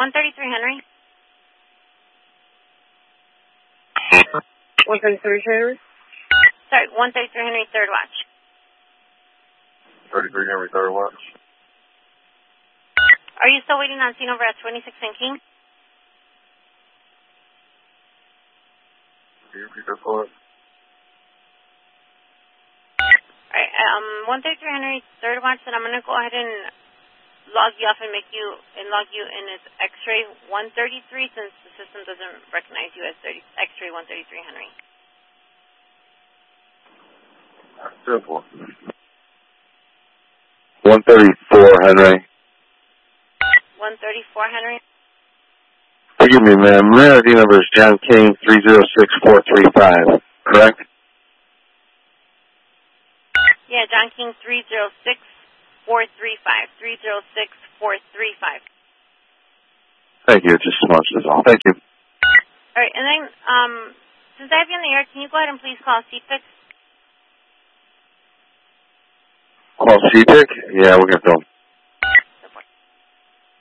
133 Henry. 133 Henry? Sorry, 133 Henry, third watch. 33 Henry, third watch. Are you still waiting on scene over at 26 and King? Can you repeat that for us? Alright, 133 Henry, third watch, then I'm going to go ahead and log you off and log you in as X-ray 133 since the system doesn't recognize you as X-ray 133 Henry. Simple. 134 Henry. 134 Henry. Forgive me, ma'am. My ID number is John King 306435. Correct? Yeah, John King 306435. 306435. Thank you. Just as much as all. Thank you. All right, and then since I have you on the air, can you go ahead and please call CPIC? Call CPIC? Yeah, we're going to film.